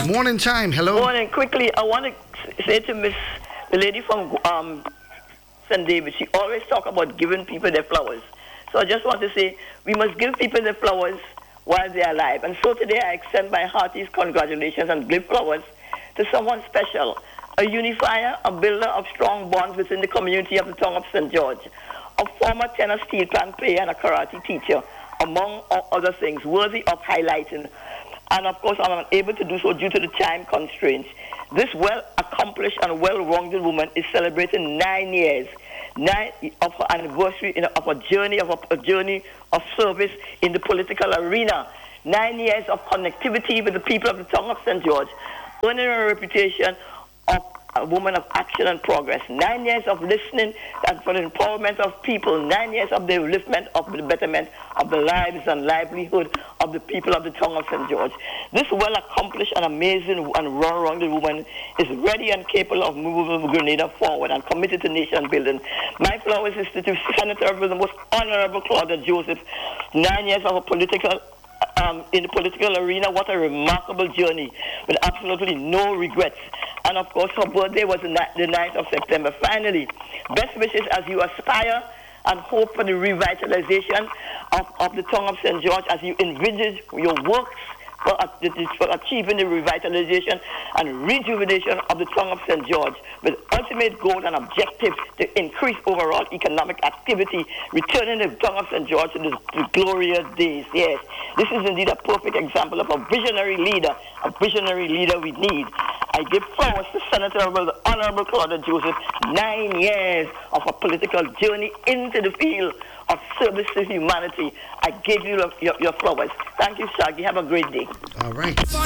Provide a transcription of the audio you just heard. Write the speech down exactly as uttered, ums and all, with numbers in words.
Morning time. Hello. Morning. Quickly, I want to say to Miss, the lady from um, Saint David, she always talk about giving people their flowers. So I just want to say, we must give people their flowers while they are alive. And so today I extend my heartiest congratulations and give flowers to someone special, a unifier, a builder of strong bonds within the community of the town of Saint George, a former tenor steel plant player and a karate teacher, among other things, worthy of highlighting. And of course, I'm unable to do so due to the time constraints. This well-accomplished and well-rounded woman is celebrating nine years, nine of her anniversary in a, of a journey of a, a journey of service in the political arena. Nine years of connectivity with the people of the town of Saint George, earning a reputation of a woman of action and progress. Nine years of listening and for the empowerment of people. Nine years of the upliftment of the betterment of the lives and livelihood of the people of the town of Saint George. This well-accomplished and amazing and well-rounded woman is ready and capable of moving Grenada forward and committed to nation building. My flowers is to Senator with the most honorable Claudia Joseph. Nine years of a political Um, in the political arena. What a remarkable journey with absolutely no regrets. And of course, her birthday was the, ni- the ninth of September. Finally, best wishes as you aspire and hope for the revitalization of, of the town of Saint George as you envisage your works for, uh, for achieving the revitalization and rejuvenation of the town of Saint George with ultimate goal and objective to increase overall economic activity, returning the town of Saint George to the, the glorious days. Yes, this is indeed a perfect example of a visionary leader, a visionary leader we need. I give flowers to Senator the Honorable Claudia Joseph, nine years of a political journey into the field of service to humanity. I give you your, your flowers. Thank you, Shaggy. Have a great day. All right.